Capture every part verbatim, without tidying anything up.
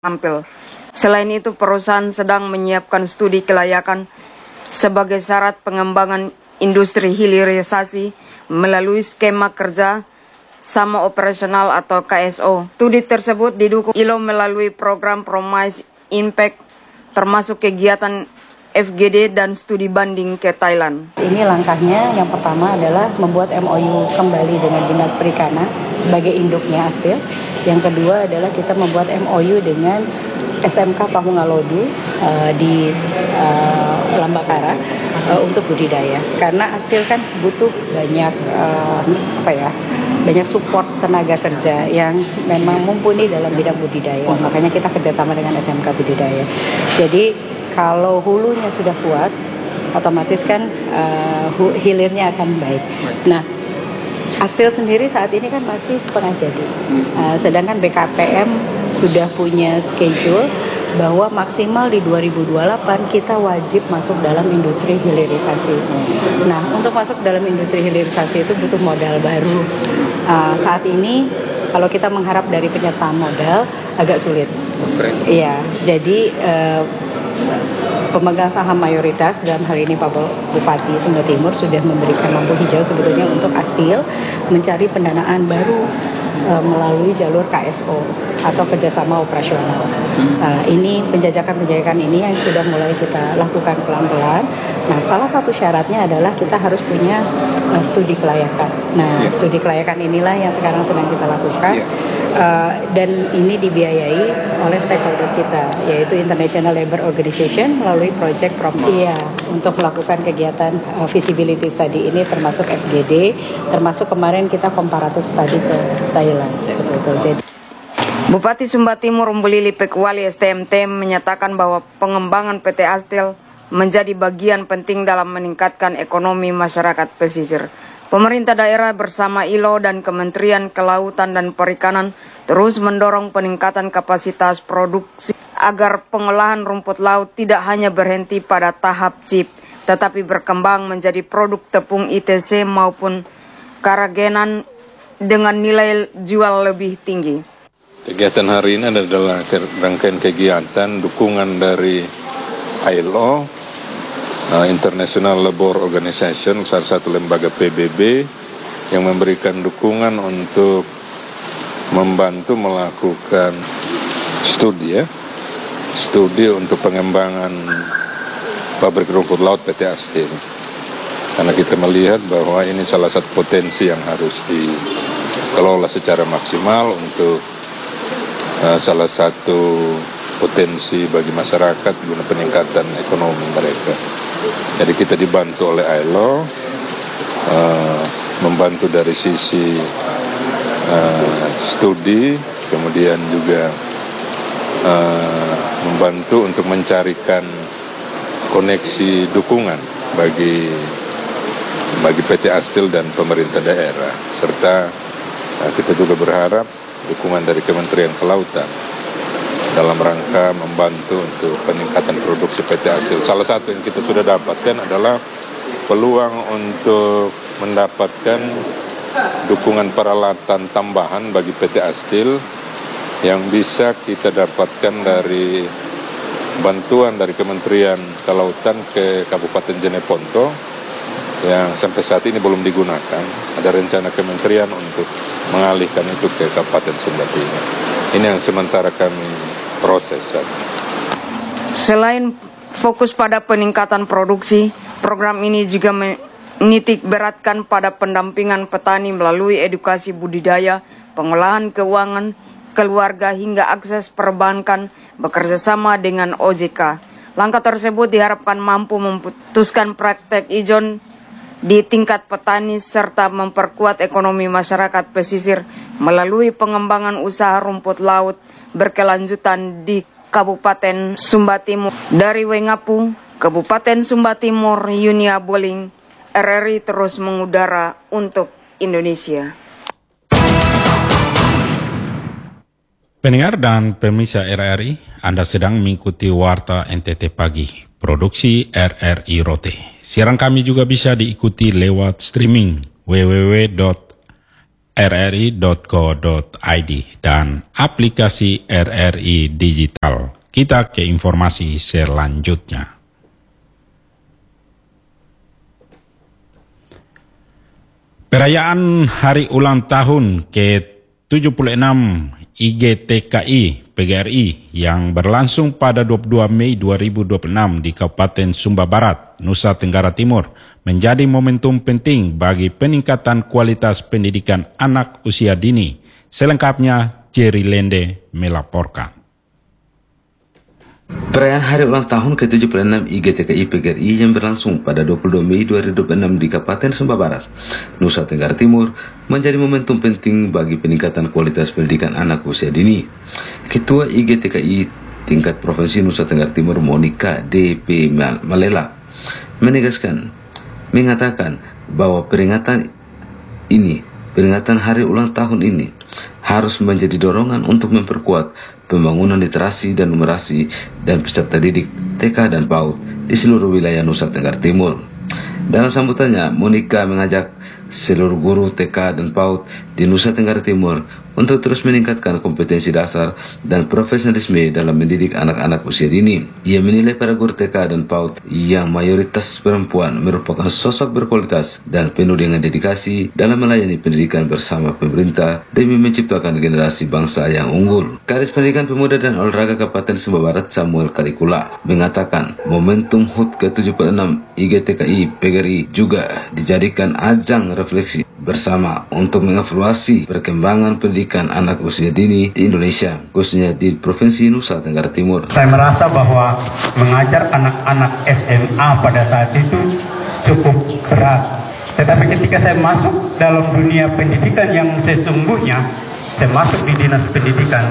tampil. Selain itu, perusahaan sedang menyiapkan studi kelayakan sebagai syarat pengembangan industri hilirisasi melalui skema kerja sama operasional atau K S O. Studi tersebut didukung I L O melalui program Promise Impact, termasuk kegiatan F G D dan studi banding ke Thailand. Ini langkahnya yang pertama adalah membuat M O U kembali dengan Dinas Perikanan sebagai induknya Astil. Yang kedua adalah kita membuat M O U dengan S M K Pahungalodu uh, di uh, Lambakara uh, untuk budidaya. Karena Astil kan butuh banyak uh, apa ya, banyak support tenaga kerja yang memang mumpuni dalam bidang budidaya. Makanya kita kerjasama dengan S M K Budidaya. Jadi kalau hulunya sudah kuat, otomatis kan uh, hilirnya akan baik. Nah, Astil sendiri saat ini kan masih setengah jadi. Uh, sedangkan B K P M sudah punya schedule bahwa maksimal di dua ribu dua puluh delapan kita wajib masuk dalam industri hilirisasi. Nah, untuk masuk dalam industri hilirisasi itu butuh modal baru. Uh, saat ini kalau kita mengharap dari penyertaan modal agak sulit. Iya, jadi uh, pemegang saham mayoritas dalam hal ini Pak Bupati Sumba Timur sudah memberikan lampu hijau sebetulnya untuk Astil mencari pendanaan baru e, melalui jalur K S O atau kerjasama operasional. Nah, ini penjajakan-penjajakan ini yang sudah mulai kita lakukan pelan-pelan. Nah, salah satu syaratnya adalah kita harus punya e, studi kelayakan. Nah, yeah. studi kelayakan inilah yang sekarang sedang kita lakukan. Yeah. Uh, dan ini dibiayai oleh stakeholder kita, yaitu International Labour Organization melalui Project Prom. Iya, untuk melakukan kegiatan uh, feasibility study ini termasuk F G D, termasuk kemarin kita comparative study ke Thailand. Betul-betul. Jadi Bupati Sumba Timur Umbulili Pekwali S T M T menyatakan bahwa pengembangan P T Astil menjadi bagian penting dalam meningkatkan ekonomi masyarakat pesisir. Pemerintah daerah bersama I L O dan Kementerian Kelautan dan Perikanan terus mendorong peningkatan kapasitas produksi agar pengolahan rumput laut tidak hanya berhenti pada tahap chip, tetapi berkembang menjadi produk tepung I T C maupun keragenan dengan nilai jual lebih tinggi. Kegiatan hari ini adalah rangkaian kegiatan dukungan dari I L O, Uh, International Labour Organization, salah satu lembaga P B B yang memberikan dukungan untuk membantu melakukan studi ya, studi untuk pengembangan pabrik rumput laut P T Astil. Karena kita melihat bahwa ini salah satu potensi yang harus dikelola secara maksimal untuk uh, salah satu potensi bagi masyarakat guna peningkatan ekonomi mereka. Jadi kita dibantu oleh I L O, uh, membantu dari sisi uh, studi, kemudian juga uh, membantu untuk mencarikan koneksi dukungan bagi bagi P T Astil dan pemerintah daerah, serta uh, kita juga berharap dukungan dari Kementerian Kelautan dalam rangka membantu untuk peningkatan produksi P T Astil. Salah satu yang kita sudah dapatkan adalah peluang untuk mendapatkan dukungan peralatan tambahan bagi P T Astil yang bisa kita dapatkan dari bantuan dari Kementerian Kelautan ke Kabupaten Jeneponto yang sampai saat ini belum digunakan. Ada rencana kementerian untuk mengalihkan itu ke Kabupaten Sumba Timur. Ini yang sementara kami proses. Selain fokus pada peningkatan produksi, program ini juga menitik beratkan pada pendampingan petani melalui edukasi budidaya, pengolahan keuangan, keluarga hingga akses perbankan bekerjasama dengan O J K. Langkah tersebut diharapkan mampu memutuskan praktek ijon di tingkat petani serta memperkuat ekonomi masyarakat pesisir melalui pengembangan usaha rumput laut berkelanjutan di Kabupaten Sumba Timur. Dari Wengapu, Kabupaten Sumba Timur, Yunia Boling, R R I terus mengudara untuk Indonesia. Pendengar dan pemirsa R R I, Anda sedang mengikuti Warta N T T Pagi, produksi R R I Rote. Siaran kami juga bisa diikuti lewat streaming w w w dot r r i dot co dot i d dan aplikasi R R I Digital. Kita ke informasi selanjutnya. Perayaan Hari Ulang Tahun ke tujuh puluh enam I G T K I P G R I yang berlangsung pada dua puluh dua Mei dua ribu dua puluh enam di Kabupaten Sumba Barat, Nusa Tenggara Timur, menjadi momentum penting bagi peningkatan kualitas pendidikan anak usia dini. Selengkapnya, Jerry Lende melaporkan. Perayaan Hari Ulang Tahun ke tujuh puluh enam I G T K I P G R I yang berlangsung pada dua puluh dua Mei dua ribu dua puluh enam di Kabupaten Sumba Barat, Nusa Tenggara Timur, menjadi momentum penting bagi peningkatan kualitas pendidikan anak usia dini. Ketua I G T K I tingkat Provinsi Nusa Tenggara Timur, Monica D P Malela, menegaskan, mengatakan bahwa peringatan ini, peringatan Hari Ulang Tahun ini, harus menjadi dorongan untuk memperkuat pembangunan literasi dan numerasi dan peserta didik T K dan PAUD di seluruh wilayah Nusa Tenggara Timur. Dalam sambutannya, Monica mengajak seluruh guru T K dan PAUD di Nusa Tenggara Timur untuk terus meningkatkan kompetensi dasar dan profesionalisme dalam mendidik anak-anak usia dini. Ia menilai para guru T K dan PAUD yang mayoritas perempuan merupakan sosok berkualitas dan penuh dengan dedikasi dalam melayani pendidikan bersama pemerintah demi menciptakan generasi bangsa yang unggul. Kadis Pendidikan Pemuda dan Olahraga Kabupaten Sumba Barat, Samuel Karikula, mengatakan momentum H U T ke tujuh puluh enam I G T K I P G R I juga dijadikan ajang refleksi bersama untuk mengevaluasi perkembangan pendidikan anak usia dini di Indonesia, khususnya di Provinsi Nusa Tenggara Timur. Saya merasa bahwa mengajar anak-anak S M A pada saat itu cukup berat. Tetapi ketika saya masuk dalam dunia pendidikan yang sesungguhnya, saya masuk di dinas pendidikan,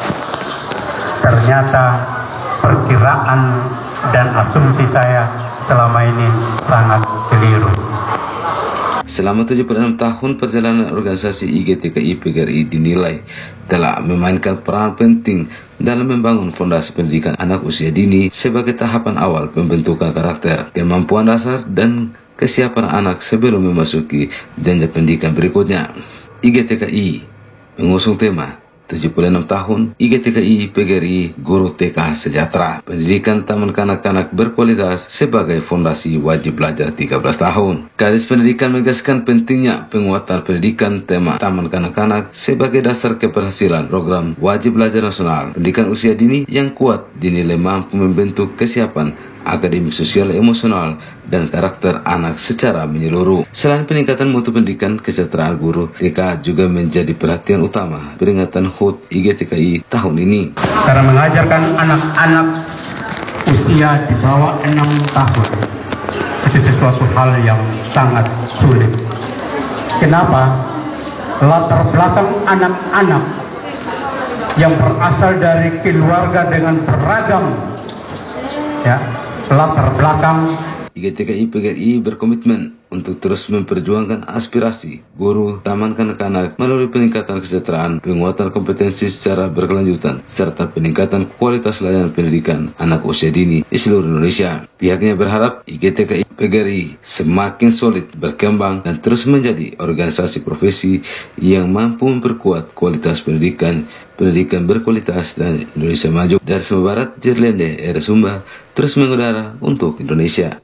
ternyata perkiraan dan asumsi saya selama ini sangat keliru. Selama tujuh puluh enam tahun perjalanan organisasi I G T K I P G R I dinilai telah memainkan peran penting dalam membangun fondasi pendidikan anak usia dini sebagai tahapan awal pembentukan karakter, kemampuan dasar, dan kesiapan anak sebelum memasuki jenjang pendidikan berikutnya. I G T K I mengusung tema tujuh puluh enam tahun I G T K I P G R I Guru T K Sejahtera, pendidikan taman kanak-kanak berkualitas sebagai fondasi wajib belajar tiga belas tahun. Kadis Pendidikan menegaskan pentingnya penguatan pendidikan tema taman kanak-kanak sebagai dasar keberhasilan program wajib belajar nasional. Pendidikan usia dini yang kuat dinilai mampu membentuk kesiapan akademik, sosial, emosional, dan karakter anak secara menyeluruh. Selain peningkatan mutu pendidikan, kesejahteraan guru T K juga menjadi perhatian utama peringatan H U T I G T K I tahun ini. Karena mengajarkan anak-anak usia di bawah enam tahun itu sesuatu hal yang sangat sulit. Kenapa? Latar belakang anak-anak yang berasal dari keluarga dengan beragam, ya, latar belakang. I G T K I P G R I berkomitmen untuk terus memperjuangkan aspirasi guru taman kanak-kanak melalui peningkatan kesejahteraan, penguatan kompetensi secara berkelanjutan, serta peningkatan kualitas layanan pendidikan anak usia dini di seluruh Indonesia. Pihaknya berharap I G T K I P G R I semakin solid, berkembang, dan terus menjadi organisasi profesi yang mampu memperkuat kualitas pendidikan, pendidikan berkualitas, dan Indonesia maju. Dari Sumba Barat, Jerlende, R Sumba, terus mengudara untuk Indonesia.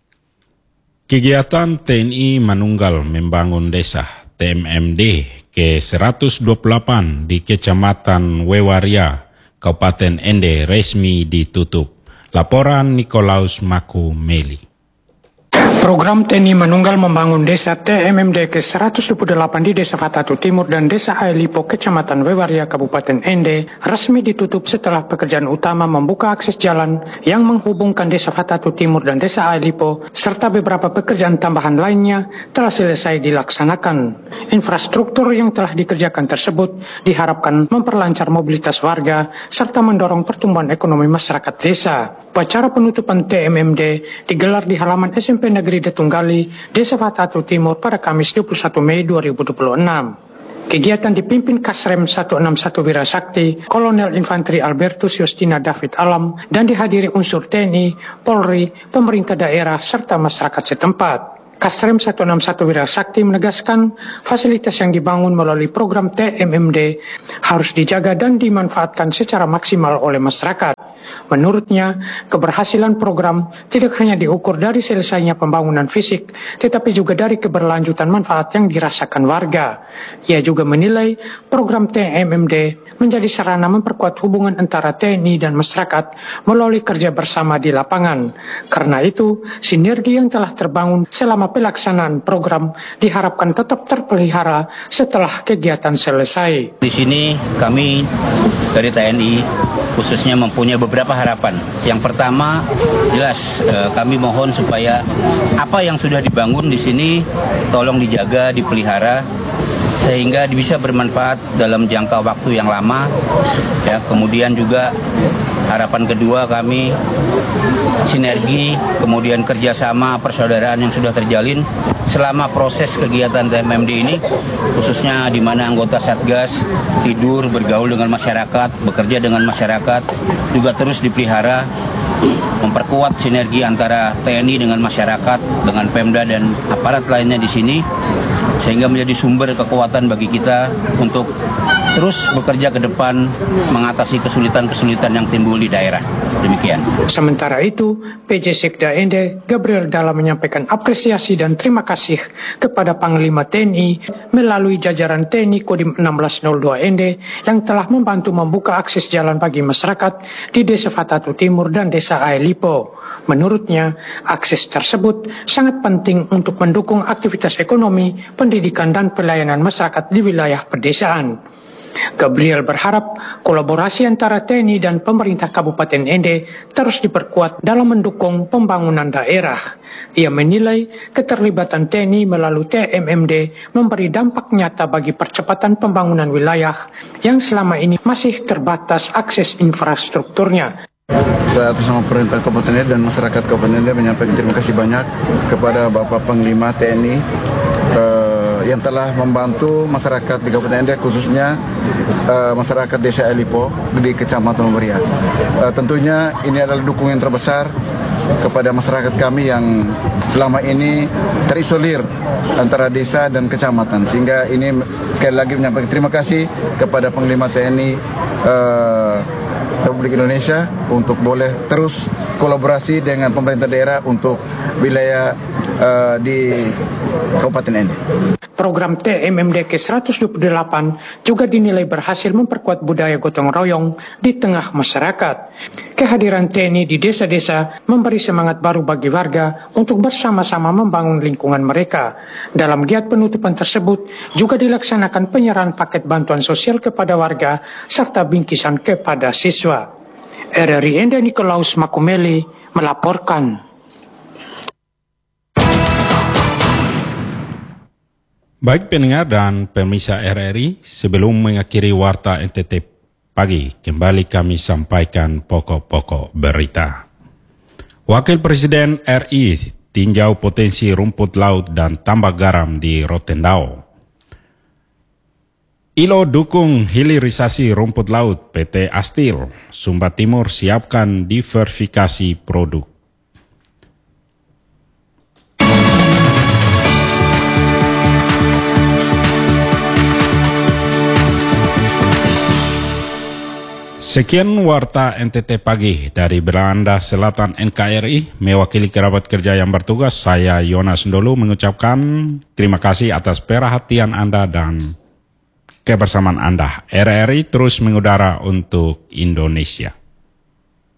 Kegiatan T N I Manunggal Membangun Desa T M M D ke seratus dua puluh delapan di Kecamatan Wewaria, Kabupaten Ende resmi ditutup. Laporan Nikolaus Maku Meli. Program T N I Manunggal Membangun Desa T M M D ke seratus dua puluh delapan di Desa Fatatu Timur dan Desa Aelipo, Kecamatan Wewaria, Kabupaten Ende, resmi ditutup setelah pekerjaan utama membuka akses jalan yang menghubungkan Desa Fatatu Timur dan Desa Aelipo, serta beberapa pekerjaan tambahan lainnya telah selesai dilaksanakan. Infrastruktur yang telah dikerjakan tersebut diharapkan memperlancar mobilitas warga, serta mendorong pertumbuhan ekonomi masyarakat desa. Upacara penutupan T M M D digelar di halaman S M P Negeri Detunggali, Desa Fatatu Timur pada Kamis dua puluh satu Mei dua ribu dua puluh enam. Kegiatan dipimpin Kasrem seratus enam puluh satu Wirasakti, Kolonel Infanteri Albertus Yustina David Alam, dan dihadiri unsur T N I, Polri, pemerintah daerah, serta masyarakat setempat. Kasrem seratus enam puluh satu Wirasakti menegaskan fasilitas yang dibangun melalui program T M M D harus dijaga dan dimanfaatkan secara maksimal oleh masyarakat. Menurutnya, keberhasilan program tidak hanya diukur dari selesainya pembangunan fisik, tetapi juga dari keberlanjutan manfaat yang dirasakan warga. Ia juga menilai program T M M D menjadi sarana memperkuat hubungan antara T N I dan masyarakat melalui kerja bersama di lapangan. Karena itu, sinergi yang telah terbangun selama pelaksanaan program diharapkan tetap terpelihara setelah kegiatan selesai. Di sini kami dari T N I khususnya mempunyai beberapa harapan. Yang pertama, jelas eh, kami mohon supaya apa yang sudah dibangun di sini tolong dijaga, dipelihara sehingga bisa bermanfaat dalam jangka waktu yang lama. Ya, kemudian juga harapan kedua kami sinergi, kemudian kerjasama persaudaraan yang sudah terjalin selama proses kegiatan T M M D ini, khususnya di mana anggota Satgas tidur, bergaul dengan masyarakat, bekerja dengan masyarakat, juga terus dipelihara, memperkuat sinergi antara T N I dengan masyarakat, dengan Pemda dan aparat lainnya di sini, sehingga menjadi sumber kekuatan bagi kita untuk terus bekerja ke depan mengatasi kesulitan-kesulitan yang timbul di daerah. Demikian. Sementara itu, P J Sekda Ende Gabriel Dalla menyampaikan apresiasi dan terima kasih kepada Panglima T N I melalui jajaran T N I Kodim enam belas nol dua Ende yang telah membantu membuka akses jalan bagi masyarakat di Desa Fatatu Timur dan Desa Aelipo. Menurutnya, akses tersebut sangat penting untuk mendukung aktivitas ekonomi, pendidikan, dan pelayanan masyarakat di wilayah pedesaan. Gabriel berharap kolaborasi antara T N I dan pemerintah Kabupaten Ende terus diperkuat dalam mendukung pembangunan daerah. Ia menilai keterlibatan T N I melalui T M M D memberi dampak nyata bagi percepatan pembangunan wilayah yang selama ini masih terbatas akses infrastrukturnya. Saya atas nama pemerintah Kabupaten Ende dan masyarakat Kabupaten Ende menyampaikan terima kasih banyak kepada Bapak Panglima T N I uh, yang telah membantu masyarakat di Kabupaten Ende, khususnya uh, masyarakat Desa Aelipo di Kecamatan Muria. Uh, tentunya ini adalah dukungan terbesar kepada masyarakat kami yang selama ini terisolir antara desa dan kecamatan, sehingga ini sekali lagi menyampaikan terima kasih kepada Panglima T N I uh, Republik Indonesia untuk boleh terus kolaborasi dengan pemerintah daerah untuk wilayah uh, di Kabupaten Ende. Program T M M D ke seratus dua puluh delapan juga dinilai berhasil memperkuat budaya gotong royong di tengah masyarakat. Kehadiran T N I di desa-desa memberi semangat baru bagi warga untuk bersama-sama membangun lingkungan mereka. Dalam giat penutupan tersebut juga dilaksanakan penyerahan paket bantuan sosial kepada warga serta bingkisan kepada siswa. R R I Ende Nikolaus Makumeli melaporkan. Baik pendengar dan pemirsa R R I, sebelum mengakhiri Warta N T T Pagi, kembali kami sampaikan pokok-pokok berita. Wakil Presiden R I tinjau potensi rumput laut dan tambak garam di Rotendao. I L O dukung hilirisasi rumput laut. P T Astil Sumba Timur siapkan diversifikasi produk. Sekian Warta N T T Pagi dari Belanda Selatan N K R I, mewakili kerabat kerja yang bertugas, saya Yonas Ndolu mengucapkan terima kasih atas perhatian Anda dan kebersamaan Anda. R R I terus mengudara untuk Indonesia.